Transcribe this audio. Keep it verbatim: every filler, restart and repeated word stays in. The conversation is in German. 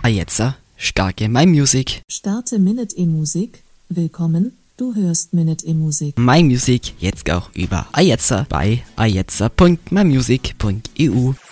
Ajetzer, starke My Music. Starte Minute E-Musik. Willkommen, du hörst Minute E-Musik. My Music jetzt auch über Ajetzer bei ajetzer punkt my music punkt e u.